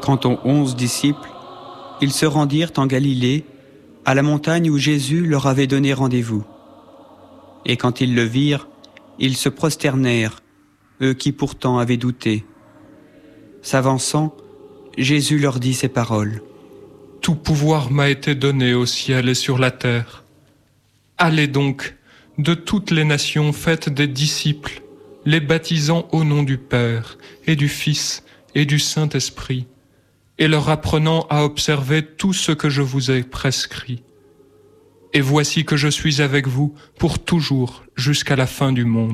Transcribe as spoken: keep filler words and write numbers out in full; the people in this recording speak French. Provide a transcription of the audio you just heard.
Quant aux onze disciples, ils se rendirent en Galilée, à la montagne où Jésus leur avait donné rendez-vous. Et quand ils le virent, ils se prosternèrent, eux qui pourtant avaient douté. S'avançant, Jésus leur dit ces paroles. « Tout pouvoir m'a été donné au ciel et sur la terre. Allez donc, de toutes les nations, faites des disciples, les baptisant au nom du Père et du Fils et du Saint-Esprit, et leur apprenant à observer tout ce que je vous ai prescrit. Et voici que je suis avec vous pour toujours jusqu'à la fin du monde. »